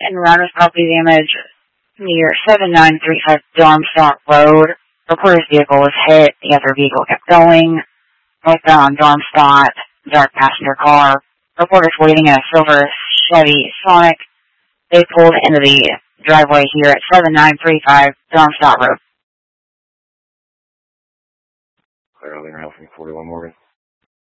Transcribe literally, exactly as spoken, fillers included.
and Rounders property damage near seven nine three five Darmstadt Road. Reporter's vehicle was hit. The other vehicle kept going. Northbound Darmstadt, dark passenger car. Reporter's waiting in a silver Chevy Sonic. They pulled into the driveway here at seven nine three five Darmstadt Road. Clear, I'll be around from forty-one Morgan.